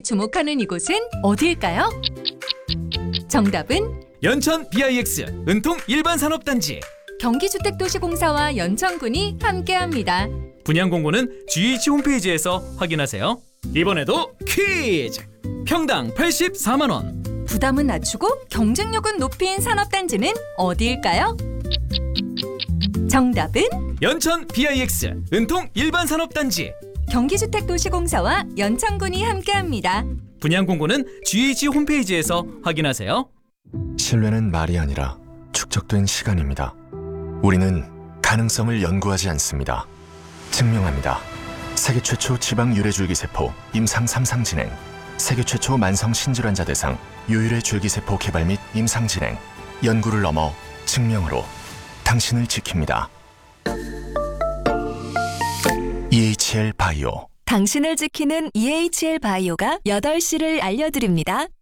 주목하는 이곳은 어디일까요? 정답은 연천 BIX 은통 일반산업단지. 경기주택도시공사와 연천군이 함께합니다. 분양 공고는 GH 홈페이지에서 확인하세요. 이번에도 퀴즈! 평당 84만 원. 부담은 낮추고 경쟁력은 높인 산업단지는 어디일까요? 정답은 연천 BIX 은통 일반산업단지. 경기주택도시공사와 연천군이 함께합니다. 분양 공고는 GH 홈페이지에서 확인하세요. 신뢰는 말이 아니라 축적된 시간입니다. 우리는 가능성을 연구하지 않습니다. 증명합니다. 세계 최초 지방 유래줄기세포 임상 3상 진행, 세계 최초 만성 신질환자 대상 유일의 줄기세포 개발 및 임상 진행, 연구를 넘어 증명으로 당신을 지킵니다. EHL 바이오. 당신을 지키는 EHL 바이오가 8시를 알려드립니다.